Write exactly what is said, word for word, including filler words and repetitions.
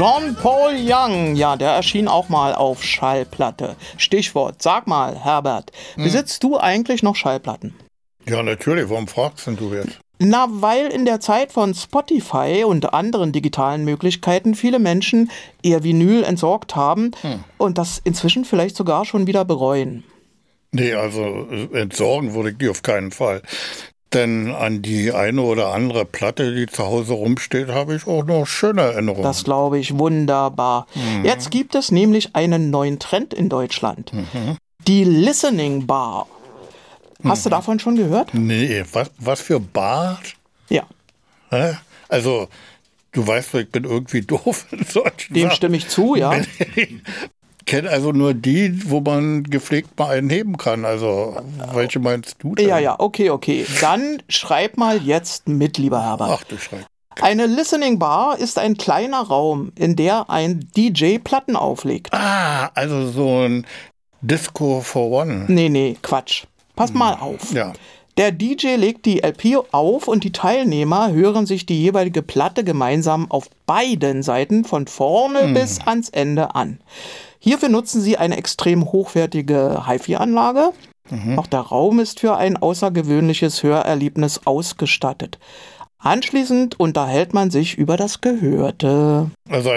John Paul Young, ja, der erschien auch mal auf Schallplatte. Stichwort, sag mal, Herbert, hm. besitzt du eigentlich noch Schallplatten? Ja, natürlich, warum fragst denn du jetzt? Na, weil in der Zeit von Spotify und anderen digitalen Möglichkeiten viele Menschen ihr Vinyl entsorgt haben hm. und das inzwischen vielleicht sogar schon wieder bereuen. Nee, also entsorgen würde ich die auf keinen Fall. Denn an die eine oder andere Platte, die zu Hause rumsteht, habe ich auch noch schöne Erinnerungen. Das glaube ich, wunderbar. Mhm. Jetzt gibt es nämlich einen neuen Trend in Deutschland. Mhm. Die Listening Bar. Hast mhm. du davon schon gehört? Nee, was, was für Bar? Ja. Hä? Also, du weißt, ich bin irgendwie doof in solchen Dem Sachen. stimme ich zu, ja. Ich kenne also nur die, wo man gepflegt mal einen heben kann. Also, welche meinst du denn? Ja, ja, okay, okay. Dann schreib mal jetzt mit, lieber Herbert. Ach, du Schreck. Eine Listening Bar ist ein kleiner Raum, in der ein D J Platten auflegt. Ah, also so ein Disco for One. Nee, nee, Quatsch. Pass hm. mal auf. Ja. Der D J legt die L P auf und die Teilnehmer hören sich die jeweilige Platte gemeinsam auf beiden Seiten von vorne hm. bis ans Ende an. Hierfür nutzen sie eine extrem hochwertige Hi-Fi-Anlage. Mhm. Auch der Raum ist für ein außergewöhnliches Hörerlebnis ausgestattet. Anschließend unterhält man sich über das Gehörte. Also